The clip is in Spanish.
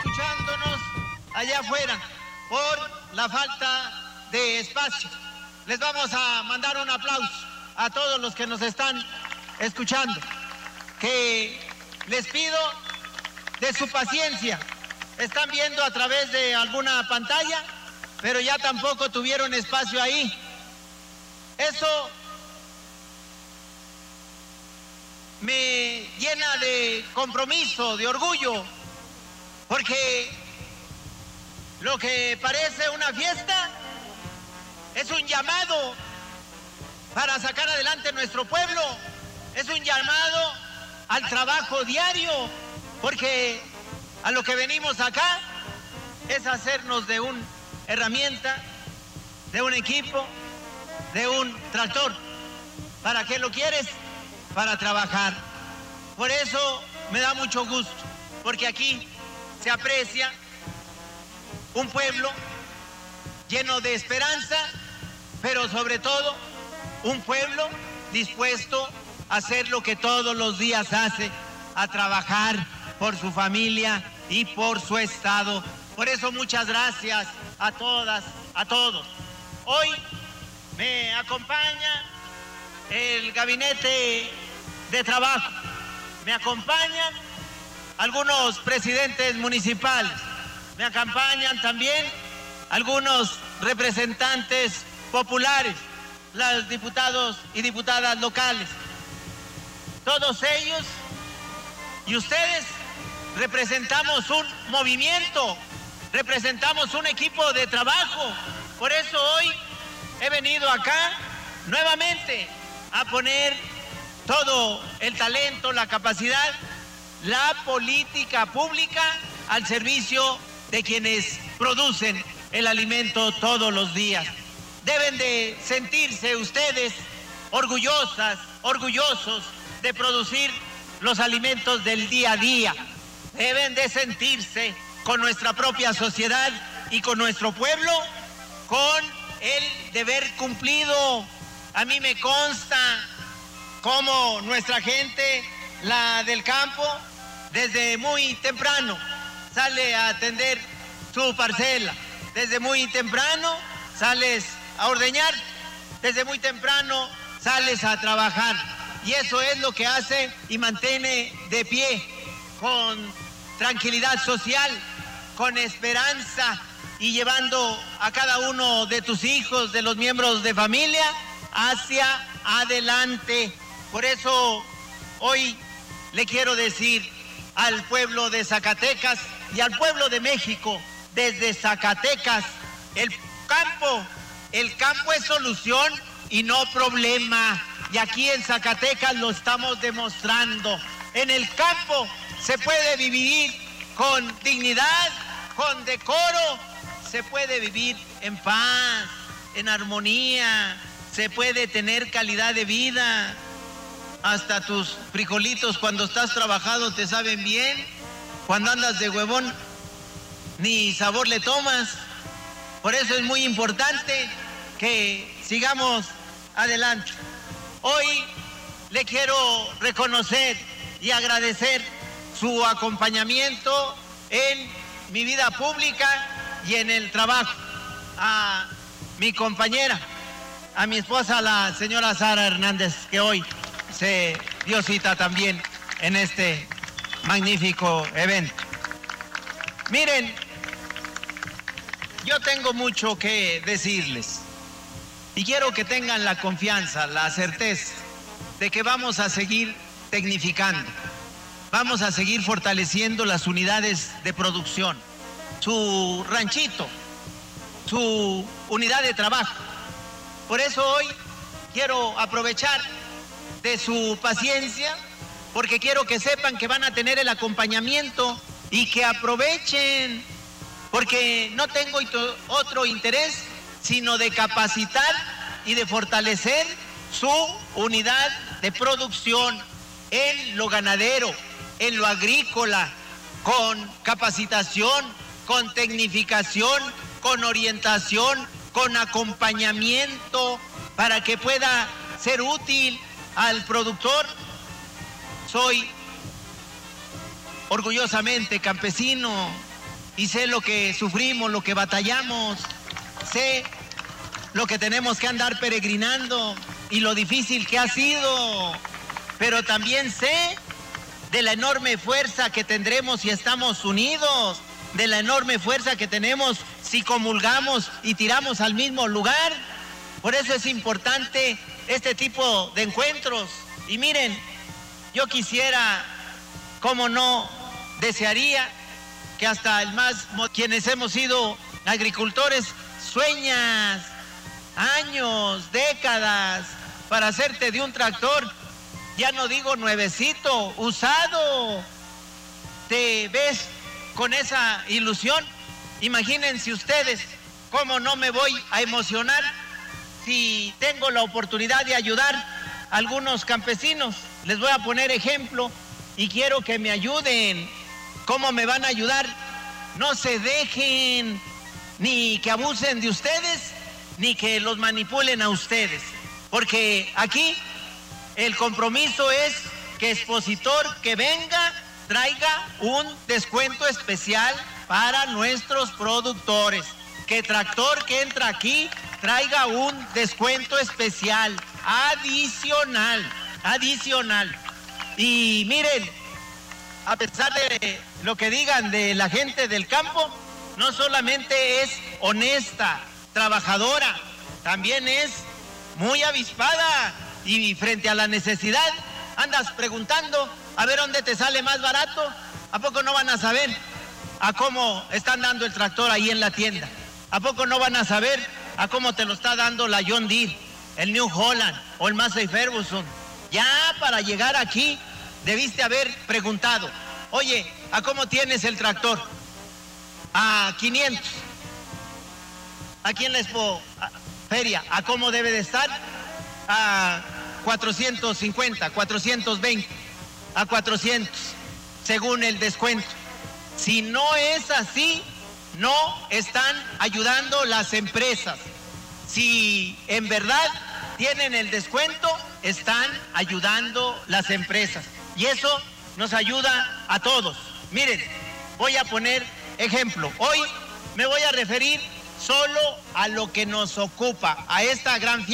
escuchándonos allá afuera por la falta de espacio. Les vamos a mandar un aplauso a todos los que nos están escuchando, que les pido de su paciencia. Están viendo a través de alguna pantalla, pero ya tampoco tuvieron espacio ahí. Eso me llena de compromiso, de orgullo, porque lo que parece una fiesta es un llamado para sacar adelante nuestro pueblo, es un llamado al trabajo diario, porque a lo que venimos acá es hacernos de una herramienta, de un equipo, de un tractor. ¿Para qué lo quieres? Para trabajar. Por eso me da mucho gusto, porque aquí se aprecia un pueblo lleno de esperanza, pero sobre todo un pueblo dispuesto a hacer lo que todos los días hace, a trabajar por su familia y por su estado. Por eso muchas gracias a todas, a todos. Hoy me acompaña el gabinete de trabajo, me acompañan algunos presidentes municipales, me acompañan también algunos representantes populares, los diputados y diputadas locales. Todos ellos y ustedes representamos un movimiento, representamos un equipo de trabajo. Por eso hoy he venido acá nuevamente a poner todo el talento, la capacidad, la política pública al servicio de quienes producen el alimento todos los días. Deben de sentirse ustedes orgullosas, orgullosos de producir los alimentos del día a día. Deben de sentirse con nuestra propia sociedad y con nuestro pueblo, con el deber cumplido. A mí me consta cómo nuestra gente, la del campo, desde muy temprano sale a atender su parcela. Desde muy temprano sales a ordeñar, desde muy temprano sales a trabajar. Y eso es lo que hace y mantiene de pie, con tranquilidad social, con esperanza, y llevando a cada uno de tus hijos, de los miembros de familia, hacia adelante. Por eso hoy le quiero decir al pueblo de Zacatecas y al pueblo de México, desde Zacatecas, el campo es solución y no problema. Y aquí en Zacatecas lo estamos demostrando. En el campo se puede vivir con dignidad, con decoro, se puede vivir en paz, en armonía, se puede tener calidad de vida. Hasta tus frijolitos cuando estás trabajando te saben bien. Cuando andas de huevón ni sabor le tomas. Por eso es muy importante que sigamos adelante. Hoy le quiero reconocer y agradecer su acompañamiento en mi vida pública y en el trabajo. A mi compañera, a mi esposa, la señora Sara Hernández, que hoy se dio cita también en este magnífico evento. Miren, yo tengo mucho que decirles y quiero que tengan la confianza, la certeza de que vamos a seguir tecnificando, vamos a seguir fortaleciendo las unidades de producción, su ranchito, su unidad de trabajo. Por eso hoy quiero aprovechar de su paciencia, porque quiero que sepan que van a tener el acompañamiento y que aprovechen, porque no tengo otro interés sino de capacitar y de fortalecer su unidad de producción en lo ganadero, en lo agrícola, con capacitación, con tecnificación, con orientación, con acompañamiento, para que pueda ser útil al productor. Soy orgullosamente campesino, y sé lo que sufrimos, lo que batallamos, sé lo que tenemos que andar peregrinando y lo difícil que ha sido, pero también sé de la enorme fuerza que tendremos si estamos unidos, de la enorme fuerza que tenemos si comulgamos y tiramos al mismo lugar. Por eso es importante este tipo de encuentros. Y miren, yo quisiera, cómo no, desearía que hasta quienes hemos sido agricultores, sueñas años, décadas, para hacerte de un tractor, ya no digo nuevecito, usado. ¿Te ves con esa ilusión? Imagínense ustedes cómo no me voy a emocionar si tengo la oportunidad de ayudar a algunos campesinos. Les voy a poner ejemplo y quiero que me ayuden. ¿Cómo me van a ayudar? No se dejen ni que abusen de ustedes, ni que los manipulen a ustedes. Porque aquí el compromiso es que expositor que venga traiga un descuento especial para nuestros productores. Que tractor que entra aquí traiga un descuento especial, adicional. Y miren, a pesar de lo que digan de la gente del campo, no solamente es honesta, trabajadora, también es muy avispada y frente a la necesidad andas preguntando a ver dónde te sale más barato. ¿A poco no van a saber a cómo están dando el tractor ahí en la tienda? ¿A poco no van a saber a cómo te lo está dando la John Deere, el New Holland o el Massey Ferguson? Ya para llegar aquí debiste haber preguntado, oye, ¿a cómo tienes el tractor? A 500. Aquí en la Expo Feria, ¿a cómo debe de estar? A 450, 420, a 400, según el descuento. Si no es así, no están ayudando las empresas. Si en verdad tienen el descuento, están ayudando las empresas. Y eso nos ayuda a todos. Miren, voy a poner ejemplo. Hoy me voy a referir solo a lo que nos ocupa, a esta gran fiesta.